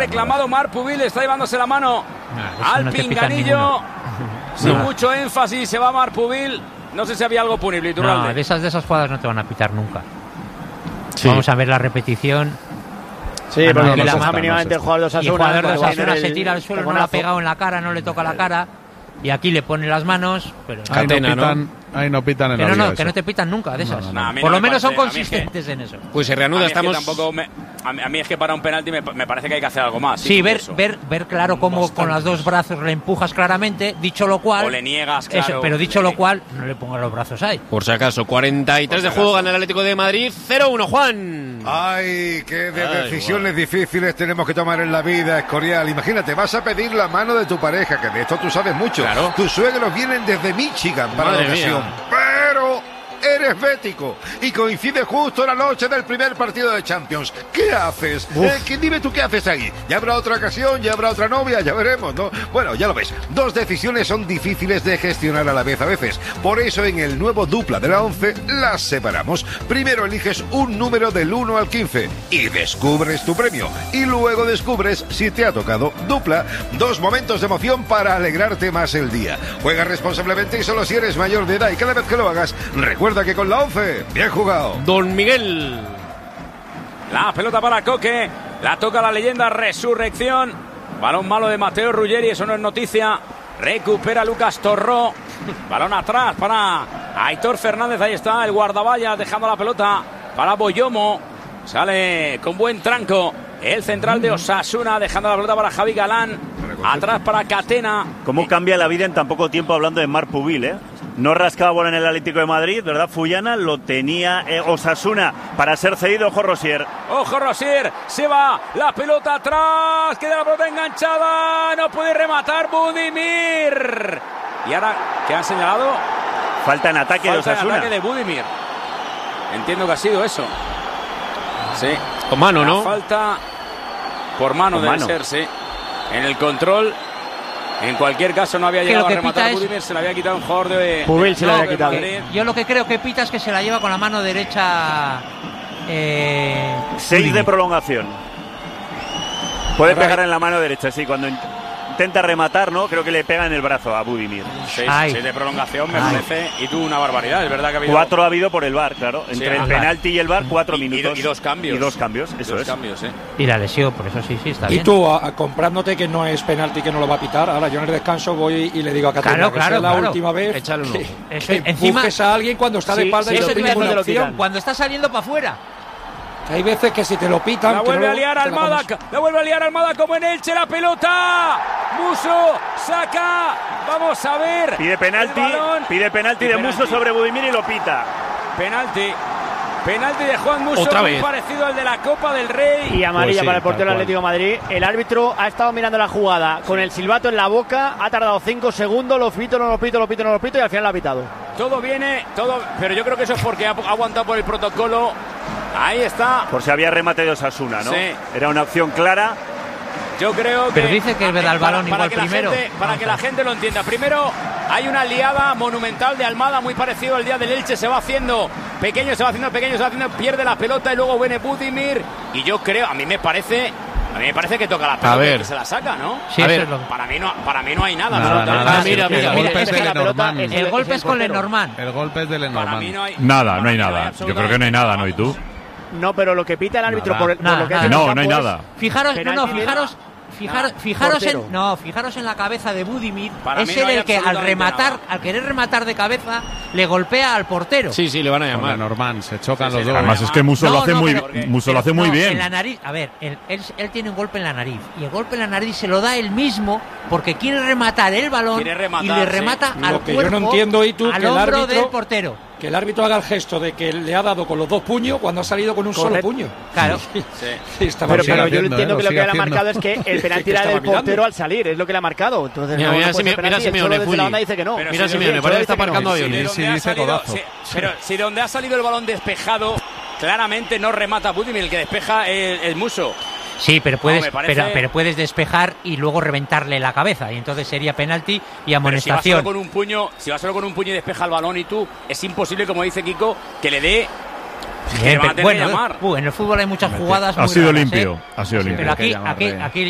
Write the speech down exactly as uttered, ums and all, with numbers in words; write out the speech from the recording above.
reclamado Marc Pubil, está llevándose la mano nah, al no pinganillo. Sin no. mucho énfasis se va Marc Pubil. No sé si había algo punible, Iturralde. No, de esas, de esas jugadas no te van a pitar nunca. Sí. Vamos a ver la repetición. Sí, ah, porque no, la mano mínimamente el jugador de Osasuna. Y el jugador de Osasuna se tira al suelo, no la ha pegado en la cara, no le toca la cara. Y aquí le pone las manos, pero ahí no pitan, ¿no? Ahí no pitan en pero la no, vida que eso. no te pitan nunca de esas. No, no, no. Por no lo menos parece, son consistentes que, en eso. Pues se reanuda, a estamos. Es que tampoco me, a, mí, a mí es que para un penalti me, me parece que hay que hacer algo más. Sí, sí ver, ver, ver claro cómo Bastante. con los dos brazos le empujas claramente, dicho lo cual. O le niegas, claro. Eso, pero dicho lo cual, no le pongas los brazos ahí. Por si acaso, cuarenta y tres de juego, gana el Atlético de Madrid, cero uno, Juan. Ay, qué de Ay, decisiones wow. difíciles tenemos que tomar en la vida, Escorial. Imagínate, vas a pedir la mano de tu pareja, que de esto tú sabes mucho. Claro. Tus suegros vienen desde Michigan para Madre la ocasión. Mía. Pero eres bético y coincide justo la noche del primer partido de Champions. ¿Qué haces? Eh, dime tú qué haces ahí. Ya habrá otra ocasión, ya habrá otra novia, ya veremos, ¿no? Bueno, ya lo ves. Dos decisiones son difíciles de gestionar a la vez a veces. Por eso en el nuevo dupla de la once las separamos. Primero eliges un número del uno al quince y descubres tu premio. Y luego descubres si te ha tocado dupla. Dos momentos de emoción para alegrarte más el día. Juega responsablemente y solo si eres mayor de edad. Y cada vez que lo hagas, recuerda que con la once, bien jugado. Don Miguel. La pelota para Coque, la toca la leyenda Resurrección. Balón malo de Mateo Ruggeri, eso no es noticia. Recupera Lucas Torró. Balón atrás para Aitor Fernández, ahí está el guardavalla dejando la pelota para Boyomo. Sale con buen tranco el central de Osasuna, dejando la pelota para Javi Galán. Atrás para Catena. ¿Cómo cambia la vida en tan poco tiempo hablando de Marc Pubil, eh? No rascaba bola en el Atlético de Madrid, ¿verdad? Fullana lo tenía eh, Osasuna para ser cedido. Ojo Rosier. Ojo Rosier, se va la pelota atrás, queda la pelota enganchada, no puede rematar Budimir. Y ahora, ¿qué han señalado? Falta en ataque Falta de Osasuna. En ataque de Budimir. Entiendo que ha sido eso. Sí. Con mano, ¿no? Falta por mano Con debe mano. ser, sí. En el control. En cualquier caso no había llegado a rematar Budimir, es... se le había quitado un jugador de... Pubil se no, le había quitado. Yo lo que creo que pita es que se la lleva con la mano derecha... Eh, Seis Budimir. de prolongación. Puede pegar en la mano derecha, sí, cuando intenta rematar, ¿no? Creo que le pega en el brazo a Budimir. Seis, seis de prolongación me Ay. parece, y tú una barbaridad, es verdad que ha habido... Cuatro ha habido por el V A R, claro. Entre sí, el penalti y el V A R, cuatro y, minutos. Y, y dos cambios. Y dos cambios, eso dos es. cambios, ¿eh? Y la lesión, por eso sí, sí, está y bien. Y tú, a, a, comprándote que no es penalti, que no lo va a pitar, ahora yo en el descanso voy y le digo a Catena claro, que claro, sea la claro. última vez Échale un que, ojo. que Encima, a alguien cuando está sí, de espalda sí, y no tiene ninguna opción. Cuando está saliendo para afuera. Que hay veces que si te lo pitan... La vuelve a liar Almada, la, la vuelve a liar Almada como en Elche, la pelota. Muso, saca, vamos a ver. Pide penalti, pide penalti de Muso sobre Budimir y lo pita. Penalti. Penalti de Juan Muso, Otra muy vez. parecido al de la Copa del Rey. Y amarilla pues sí, para el portero del cual. Atlético de Madrid. El árbitro ha estado mirando la jugada con el silbato en la boca, ha tardado cinco segundos, lo pito, no lo pito, lo pito, no lo pito y al final lo ha pitado. Todo viene, todo, pero yo creo que eso es porque ha aguantado por el protocolo. Ahí está. Por si había remate de Osasuna, ¿no? Sí. Era una opción clara. Yo creo que... Pero dice que le da el balón para, igual para primero. Gente, para que la gente lo entienda. Primero, hay una liada monumental de Almada, muy parecido al día del Elche. Se va haciendo pequeño, se va haciendo pequeño, se va haciendo, pierde la pelota y luego viene Budimir. Y yo creo, a mí me parece... A mí me parece que toca la pelota ver. y que se la saca, ¿no? Sí, a eso ver. es lo... Para mí no, para mí no hay nada. Nada, pero, nada, Ah, mira, sí, mira, el golpe es es que de la Lenormand. El, el golpe es con Lenormand. El golpe es de Para Lenormand. mí no hay... Nada, para no hay mí nada. Yo creo que no hay nada, ¿no? ¿Y tú? No, pero lo que pita el árbitro Nada. por, por Nada, lo que nada. hace No, en el no hay campo nada. Fijaros, no, no, penalti de- fijaros, fijaros, Ah, fijaros portero. en, no, fijaros en la cabeza de Budimir. Para Es mí no él hay el que al absolutamente rematar, nada. al querer rematar de cabeza, le golpea al portero. Sí, sí, le van a Con llamar. Lenormand, se chocan Sí, los sí, dos. Además es que Muso No, lo hace no, muy, pero- Muso lo hace muy No, bien. En la nariz, a ver, él, él, él tiene un golpe en la nariz y el golpe en la nariz se lo da él mismo porque quiere rematar el balón Quiere rematar, y le sí. remata al Lo que yo cuerpo, no entiendo, y tú, al que el hombro árbitro- del portero. Que el árbitro haga el gesto de que le ha dado con los dos puños cuando ha salido con un Correcto. solo puño. Claro. Sí. Sí, estaba Pero, bien. pero yo haciendo, entiendo ¿eh? que Lo lo que le ha sigue marcado haciendo. es que el penalti ¿Qué era estaba del mirando? portero al salir, es lo que le ha marcado. Entonces, Mira, no, mira, no puede Simeone, ser mira, penalti, el Simeone, Cholo desde Fuli. la onda dice que no. Pero Mira, si Simeone, de- parece que está dice que no. aparcando Si de aviones. donde Sí, ha dice salido- codazo. sí, pero si de donde ha salido el balón despejado, claramente no remata Budimir, el que despeja el, el Muso. Sí, pero puedes, No, me parece- pero, pero puedes despejar y luego reventarle la cabeza y entonces sería penalti y Pero si va amonestación. solo con un puño, si va solo con un puño y despeja el balón y tú, es imposible, como dice Kiko, que le dé. Bien, le van a pero tener que bueno, llamar. uh, en el fútbol hay muchas jugadas Ha muy sido raras, limpio, ¿eh? ha sido limpio. Pero aquí, Hay que aquí, llamarle. aquí